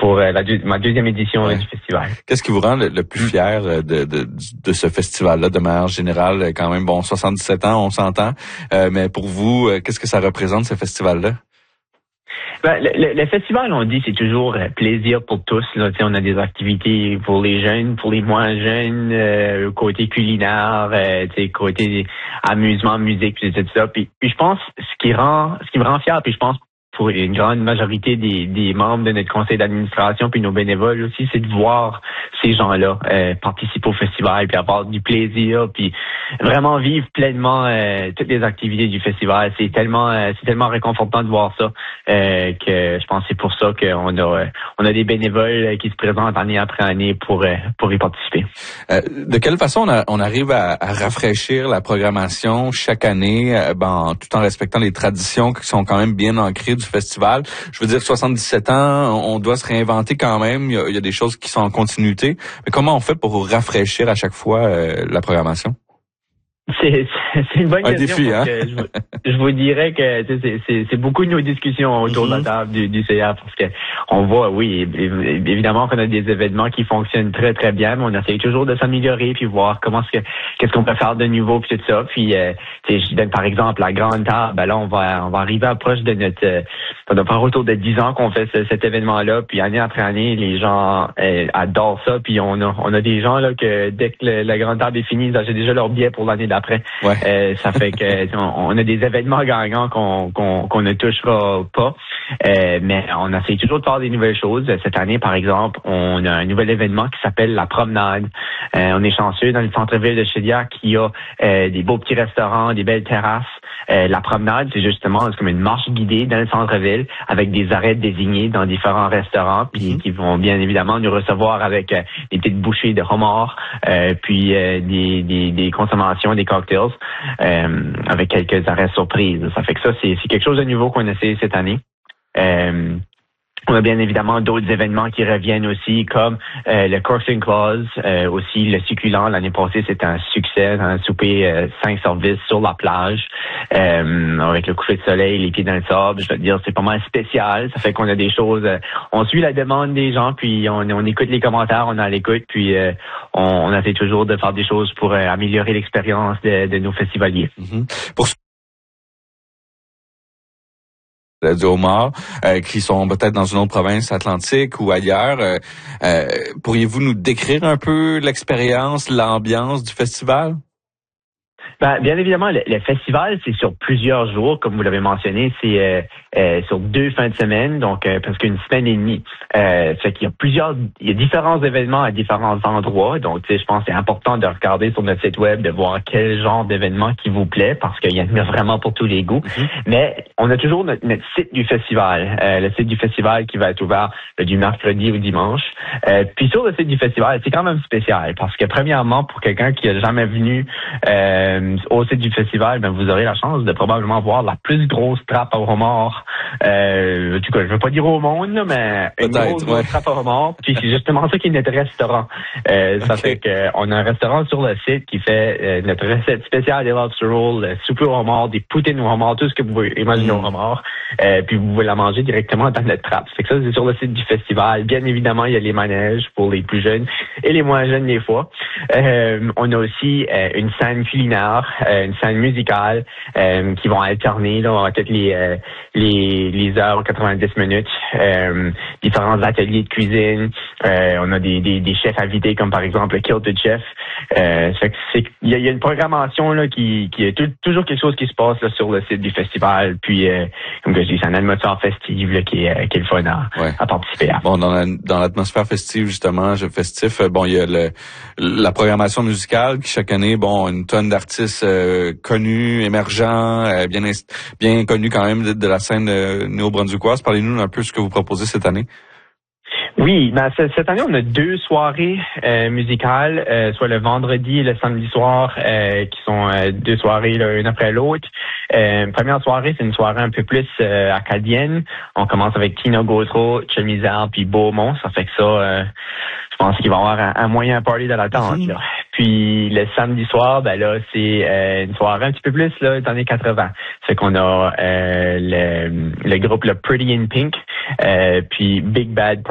pour ma deuxième édition du festival. Qu'est-ce qui vous rend le plus fier de ce festival-là, de manière générale? Quand même, 77 ans, on s'entend. Mais pour vous, qu'est-ce que ça représente, ce festival-là? Ben, le festival, on dit, c'est toujours plaisir pour tous. Là. On a des activités pour les jeunes, pour les moins jeunes, côté culinaire, côté amusement, musique, puis tout ça. Puis je pense, ce qui me rend fier, puis je pense pour une grande majorité des membres de notre conseil d'administration puis nos bénévoles aussi, c'est de voir ces gens-là participer au festival puis avoir du plaisir puis vraiment vivre pleinement toutes les activités du festival. C'est tellement réconfortant de voir ça que je pense que c'est pour ça qu'on a des bénévoles qui se présentent année après année pour y participer. De quelle façon on arrive à rafraîchir la programmation chaque année, tout en respectant les traditions qui sont quand même bien ancrées du festival? Je veux dire, 77 ans, on doit se réinventer quand même. Il y a des choses qui sont en continuité. Mais comment on fait pour rafraîchir à chaque fois la programmation? C'est une bonne question. Défi, hein? Je vous dirais que c'est beaucoup de nos discussions autour de la table du CA parce que on voit, oui, évidemment qu'on a des événements qui fonctionnent très très bien, mais on essaie toujours de s'améliorer puis voir qu'est-ce qu'on peut faire de nouveau puis tout ça. Puis je donne par exemple la grande table. Ben là, on va arriver à proche de notre ça doit faire autour de 10 ans qu'on fait cet événement-là, puis année après année, les gens adorent ça, puis on a des gens là que dès que la grande table est finie, ils achètent déjà leur billet pour l'année d'après. Ouais. Ça fait que on a des événements gagnants qu'on ne touchera pas, mais on essaie toujours de faire des nouvelles choses. Cette année, par exemple, on a un nouvel événement qui s'appelle la promenade. On est chanceux dans le centre-ville de Shediac qui a des beaux petits restaurants, des belles terrasses. La promenade, c'est comme une marche guidée dans le centre-ville avec des arrêts désignés dans différents restaurants puis qui vont bien évidemment nous recevoir avec des petites bouchées de homard puis des consommations, des cocktails avec quelques arrêts surprises. Ça fait que ça, c'est quelque chose de nouveau qu'on essaie cette année. On a bien évidemment d'autres événements qui reviennent aussi, comme le Coursing Clause, aussi le succulent. L'année passée, c'était un succès, un souper 5 services sur la plage, avec le coucher de soleil, les pieds dans le sable. Je veux dire, c'est pas mal spécial. Ça fait qu'on a des choses. On suit la demande des gens, puis on écoute les commentaires, on est à l'écoute, puis on essaie toujours de faire des choses pour améliorer l'expérience de nos festivaliers. Pour du homard, qui sont peut-être dans une autre province atlantique ou ailleurs. Pourriez-vous nous décrire un peu l'expérience, l'ambiance du festival? Ben, bien évidemment, le festival, c'est sur plusieurs jours, comme vous l'avez mentionné, c'est sur 2 fins de semaine, donc presque une semaine et demie. Fait qu'il y a différents événements à différents endroits, donc je pense que c'est important de regarder sur notre site web, de voir quel genre d'événement qui vous plaît, parce qu'il y en a vraiment pour tous les goûts. Mais on a toujours notre site du festival, le site du festival qui va être ouvert du mercredi au dimanche. Puis sur le site du festival, c'est quand même spécial, parce que premièrement, pour quelqu'un qui a jamais venu au site du festival, ben vous aurez la chance de probablement voir la plus grosse trappe à homard. En tout cas, je veux pas dire au monde, là, mais une grosse trappe à homard. Puis c'est justement ça qui est notre restaurant. Ça fait que on a un restaurant sur le site qui fait notre recette spéciale des lobster rolls, souper au homard, des poutines au homard, tout ce que vous pouvez imaginer au homard. Puis vous pouvez la manger directement dans notre trappe. Fait que ça, c'est sur le site du festival. Bien évidemment, il y a les manèges pour les plus jeunes et les moins jeunes des fois. On a aussi une scène culinaire, une scène musicale qui vont alterner là, toutes les heures 90 minutes, différents ateliers de cuisine. On a des chefs invités comme par exemple le Kilted Chef. Il y a une programmation là qui est toujours quelque chose qui se passe là, sur le site du festival. Puis comme je dis, c'est une atmosphère festive là, qui est le fun à participer à. Bon, dans l'atmosphère festive justement, il y a la programmation musicale qui chaque année, une tonne d'artistes connus, émergents, bien connus quand même de la scène néo-brunswickoise. Parlez-nous un peu de ce que vous proposez cette année. Oui, cette année, on a 2 soirées musicales, soit le vendredi et le samedi soir, qui sont 2 soirées là, une après l'autre. Première soirée, c'est une soirée un peu plus acadienne. On commence avec Tina Gautreau, Chemisard, puis Beaumont. Ça fait que ça, je pense qu'il va y avoir un moyen party dans l'attente. Là. Puis le samedi soir, c'est une soirée un petit peu plus là, des années 80. C'est qu'on a le groupe le Pretty in Pink, puis Big Bad